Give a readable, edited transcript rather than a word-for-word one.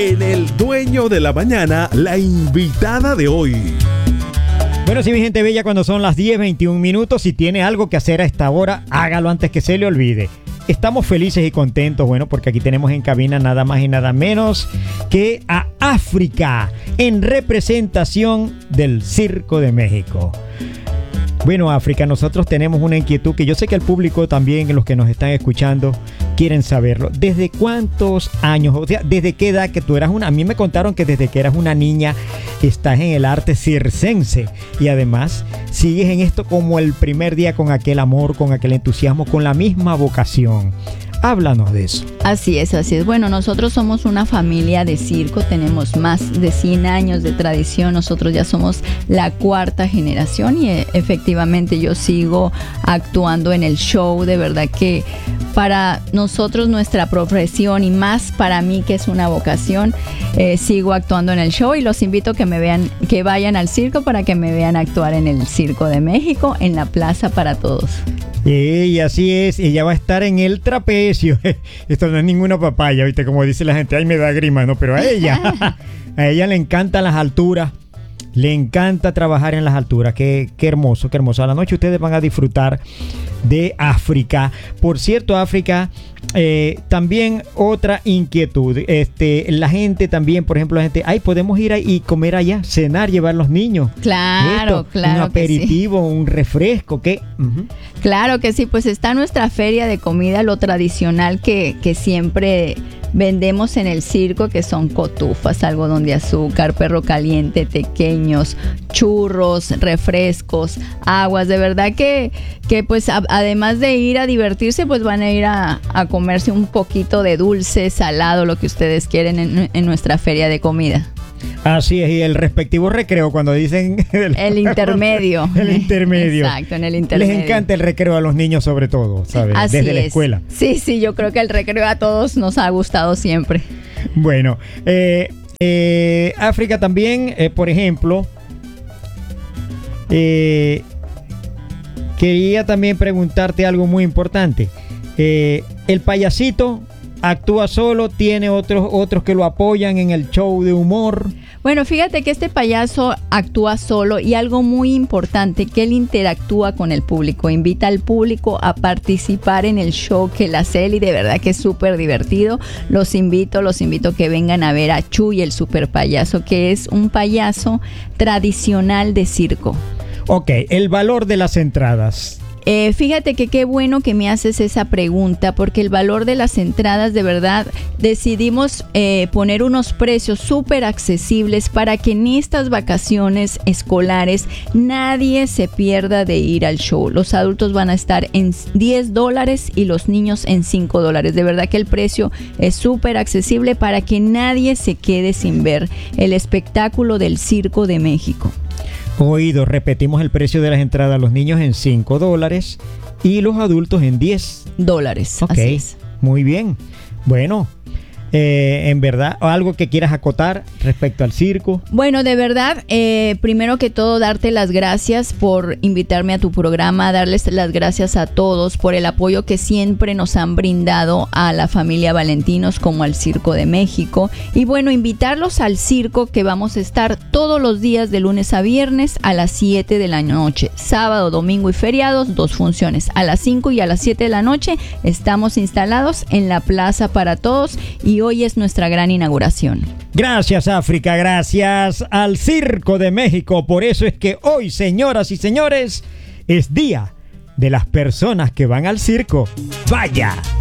en El Dueño de la Mañana, la invitada de hoy. Bueno, sí, mi gente bella, cuando son las 10:21 minutos, si tiene algo que hacer a esta hora, hágalo antes que se le olvide. Estamos felices y contentos, bueno, porque aquí tenemos en cabina nada más y nada menos que a África, en representación del Circo de México. Bueno, África, nosotros tenemos una inquietud que yo sé que el público también, los que nos están escuchando, quieren saberlo. ¿Desde cuántos años, o sea, desde qué edad que tú eras una? A mí me contaron que desde que eras una niña estás en el arte circense y además sigues en esto como el primer día, con aquel amor, con aquel entusiasmo, con la misma vocación. Háblanos de eso. Así es, así es. Bueno, nosotros somos una familia de circo, tenemos más de 100 años de tradición, nosotros ya somos la cuarta generación y efectivamente yo sigo actuando en el show. De verdad que para nosotros nuestra profesión y más para mí que es una vocación, sigo actuando en el show y los invito a que me vean, que vayan al circo para que me vean actuar en el Circo de México, en la Plaza para Todos. Y así es, ella va a estar en el trapecio. Esto no es ninguna papaya, ¿viste? Como dice la gente, ay, me da grima, ¿no? Pero a ella le encantan las alturas, le encanta trabajar en las alturas. Qué hermoso, qué hermoso. A la noche ustedes van a disfrutar de África. Por cierto, África, también otra inquietud. La gente también, por ejemplo, la gente, ay, podemos ir y comer allá, cenar, llevar los niños. Claro, claro. Un aperitivo, sí. Un refresco, ¿qué? Uh-huh. Claro que sí, pues está nuestra feria de comida, lo tradicional que siempre vendemos en el circo, que son cotufas, algodón de azúcar, perro caliente, tequeños, churros, refrescos, aguas. De verdad que pues además de ir a divertirse, pues van a ir a comerse un poquito de dulce, salado, lo que ustedes quieren en nuestra feria de comida. Así es, y el respectivo recreo, cuando dicen el intermedio. El intermedio. Exacto, en el intermedio. Les encanta el recreo a los niños, sobre todo, ¿sabes? Así desde la es. escuela. Sí, yo creo que el recreo a todos nos ha gustado siempre. Bueno, África también, por ejemplo, quería también preguntarte algo muy importante. El payasito actúa solo, tiene otros que lo apoyan en el show de humor. Bueno, fíjate que este payaso actúa solo y algo muy importante, que él interactúa con el público, invita al público a participar en el show que él hace y de verdad que es súper divertido. Los invito a que vengan a ver a Chuy, el super payaso, que es un payaso tradicional de circo. Ok, el valor de las entradas. Fíjate que qué bueno que me haces esa pregunta, porque el valor de las entradas, de verdad, decidimos poner unos precios súper accesibles para que en estas vacaciones escolares nadie se pierda de ir al show. Los adultos van a estar en $10 y los niños en $5. De verdad que el precio es súper accesible para que nadie se quede sin ver el espectáculo del Circo de México. Oído, repetimos el precio de las entradas, los niños en $5 y los adultos en $10. Ok, así es. Muy bien. Bueno, en verdad, algo que quieras acotar respecto al circo. Bueno, de verdad, primero que todo, darte las gracias por invitarme a tu programa, darles las gracias a todos por el apoyo que siempre nos han brindado a la familia Valentinos como al Circo de México. Y bueno, invitarlos al circo, que vamos a estar todos los días de lunes a viernes a las 7 de la noche, sábado, domingo y feriados, 2 funciones, a las 5 y a las 7 de la noche. Estamos instalados en la Plaza para Todos y hoy es nuestra gran inauguración. Gracias, África, gracias al Circo de México. Por eso es que hoy, señoras y señores, es día de las personas que van al circo. ¡Vaya!